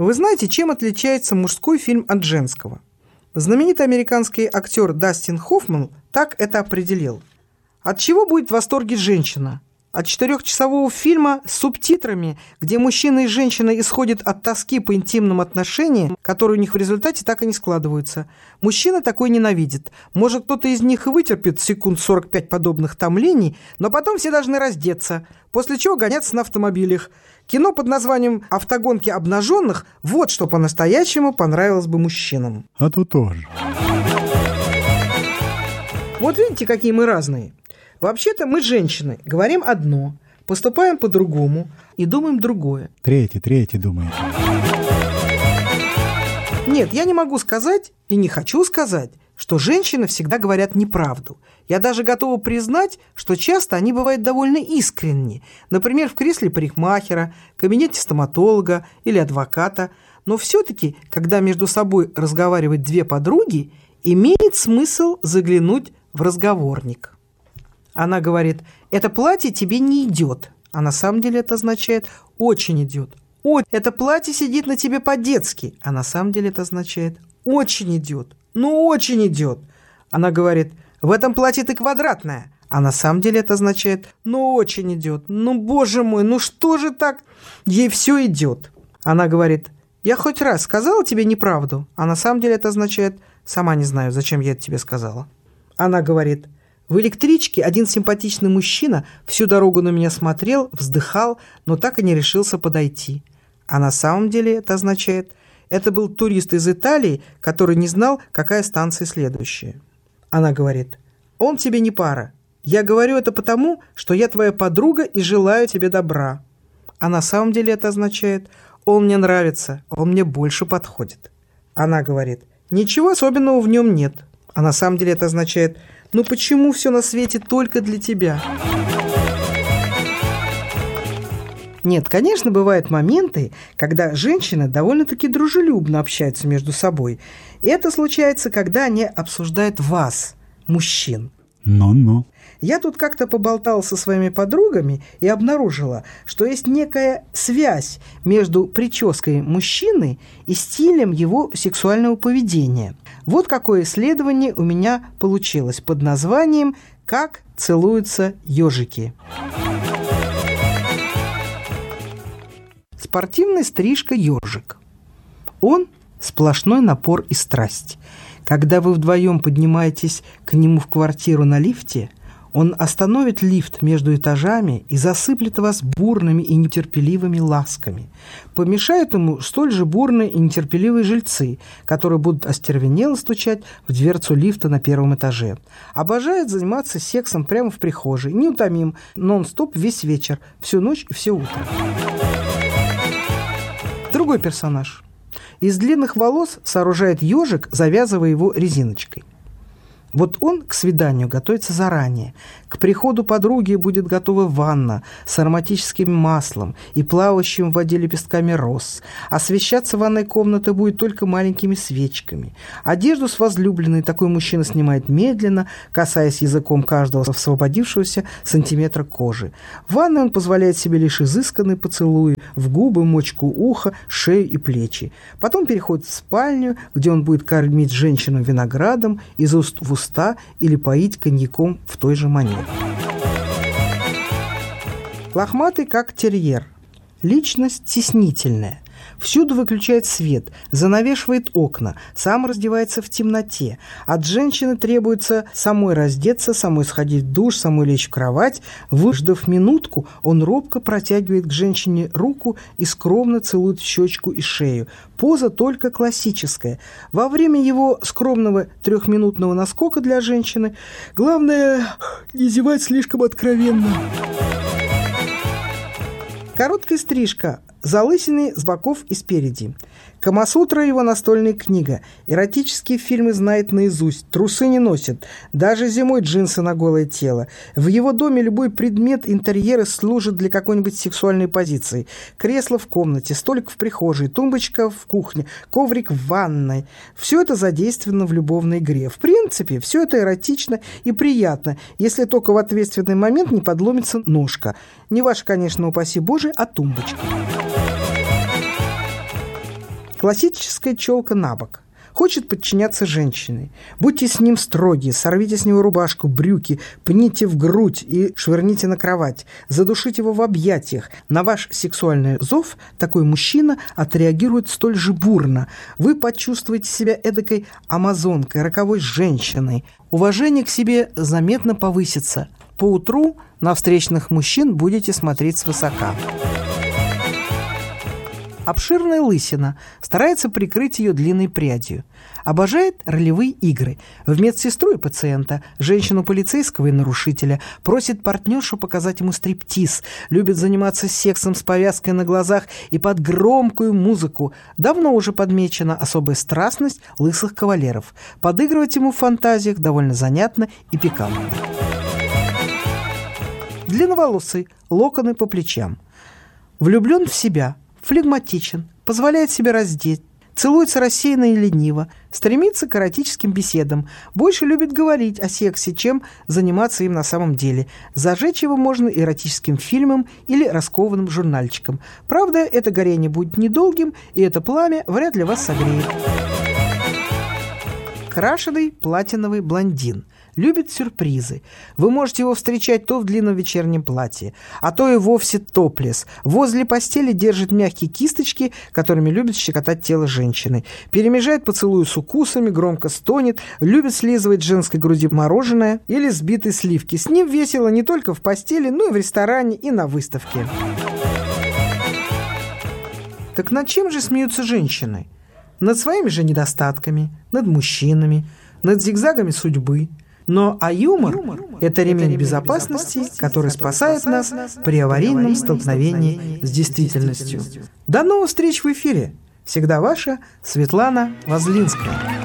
Вы знаете, чем отличается мужской фильм от женского? Знаменитый американский актер Дастин Хоффман так это определил. От чего будет в восторге женщина? От 4-часового фильма с субтитрами, где мужчина и женщина исходят от тоски по интимным отношениям, которые у них в результате так и не складываются. Мужчина такой ненавидит. Может, кто-то из них и вытерпит секунд 45 подобных томлений, но потом все должны раздеться, после чего гоняться на автомобилях. Кино под названием «Автогонки обнаженных» – вот что по-настоящему понравилось бы мужчинам. А то тоже. Вот видите, какие мы разные. Вообще-то мы, женщины, говорим одно, поступаем по-другому и думаем другое. Третий думает. Нет, я не могу сказать и не хочу сказать, что женщины всегда говорят неправду. Я даже готова признать, что часто они бывают довольно искренни. Например, в кресле парикмахера, кабинете стоматолога или адвоката. Но все-таки, когда между собой разговаривают две подруги, имеет смысл заглянуть в разговорник. Она говорит: это платье тебе не идет. А на самом деле это означает очень идет. Ой, это платье сидит на тебе по-детски. А на самом деле это означает очень идет. Ну, очень идет. Она говорит: в этом платье ты квадратная. А на самом деле это означает: ну, очень идет. Ну, боже мой, ну что же так? Ей все идет. Она говорит: я хоть раз сказала тебе неправду. А на самом деле это означает: сама не знаю, зачем я это тебе сказала. Она говорит: в электричке один симпатичный мужчина всю дорогу на меня смотрел, вздыхал, но так и не решился подойти. А на самом деле это означает: это был турист из Италии, который не знал, какая станция следующая. Она говорит: он тебе не пара. Я говорю это потому, что я твоя подруга и желаю тебе добра. А на самом деле это означает: он мне нравится, он мне больше подходит. Она говорит: ничего особенного в нем нет. А на самом деле это означает: ну почему все на свете только для тебя? Нет, конечно, бывают моменты, когда женщины довольно-таки дружелюбно общаются между собой. И это случается, когда они обсуждают вас, мужчин. Ну-ну. Я тут как-то поболтала со своими подругами и обнаружила, что есть некая связь между прической мужчины и стилем его сексуального поведения. Вот какое исследование у меня получилось под названием «Как целуются ежики». Спортивная стрижка ежик. Он – сплошной напор и страсть. Когда вы вдвоем поднимаетесь к нему в квартиру на лифте, он остановит лифт между этажами и засыплет вас бурными и нетерпеливыми ласками. Помешают ему столь же бурные и нетерпеливые жильцы, которые будут остервенело стучать в дверцу лифта на первом этаже. Обожает заниматься сексом прямо в прихожей, неутомим, нон-стоп весь вечер, всю ночь и все утро. Другой персонаж. Из длинных волос сооружает ежик, завязывая его резиночкой. Вот он к свиданию готовится заранее. К приходу подруги будет готова ванна с ароматическим маслом и плавающим в воде лепестками роз. Освещаться ванной комната будет только маленькими свечками. Одежду с возлюбленной такой мужчина снимает медленно, касаясь языком каждого освободившегося сантиметра кожи. В ванной он позволяет себе лишь изысканные поцелуи в губы, мочку уха, шею и плечи. Потом переходит в спальню, где он будет кормить женщину виноградом из уст в уста или поить коньяком в той же манере. Лохматый, как терьер. Личность стеснительная. Всюду выключает свет, занавешивает окна, сам раздевается в темноте. От женщины требуется самой раздеться, самой сходить в душ, самой лечь в кровать. Выждав минутку, он робко протягивает к женщине руку и скромно целует в щечку и шею. Поза только классическая. Во время его скромного 3-минутного наскока для женщины главное не зевать слишком откровенно. Короткая стрижка. Залысины с боков и спереди. Камасутра – его настольная книга. Эротические фильмы знает наизусть. Трусы не носит. Даже зимой джинсы на голое тело. В его доме любой предмет интерьера служит для какой-нибудь сексуальной позиции. Кресло в комнате, столик в прихожей, тумбочка в кухне, коврик в ванной. Все это задействовано в любовной игре. В принципе, все это эротично и приятно, если только в ответственный момент не подломится ножка. Не ваша, конечно, упаси Боже, а тумбочка. Классическая челка на бок. Хочет подчиняться женщине. Будьте с ним строги, сорвите с него рубашку, брюки, пните в грудь и швырните на кровать. Задушите его в объятиях. На ваш сексуальный зов такой мужчина отреагирует столь же бурно. Вы почувствуете себя эдакой амазонкой, роковой женщиной. Уважение к себе заметно повысится. Поутру на встречных мужчин будете смотреть свысока. Обширная лысина, старается прикрыть ее длинной прядью. Обожает ролевые игры. В медсестру и пациента, женщину полицейского и нарушителя. Просит партнершу показать ему стриптиз. Любит заниматься сексом с повязкой на глазах и под громкую музыку. Давно уже подмечена особая страстность лысых кавалеров. Подыгрывать ему в фантазиях довольно занятно и пикантно. Длинноволосый, локоны по плечам. Влюблен в себя. Флегматичен, позволяет себе раздеть, целуется рассеянно и лениво, стремится к эротическим беседам, больше любит говорить о сексе, чем заниматься им на самом деле. Зажечь его можно эротическим фильмом или раскованным журнальчиком. Правда, это горение будет недолгим, и это пламя вряд ли вас согреет. Крашеный платиновый блондин. Любит сюрпризы. Вы можете его встречать то в длинном вечернем платье, а то и вовсе топлес. Возле постели держит мягкие кисточки, которыми любит щекотать тело женщины. Перемежает поцелуи с укусами, громко стонет, любит слизывать с женской груди мороженое или сбитые сливки. С ним весело не только в постели, но и в ресторане и на выставке. Так над чем же смеются женщины? Над своими же недостатками, над мужчинами, над зигзагами судьбы. А юмор – это ремень безопасности, который спасает нас при аварийном столкновении с действительностью. До новых встреч в эфире. Всегда ваша Светлана Возлинская.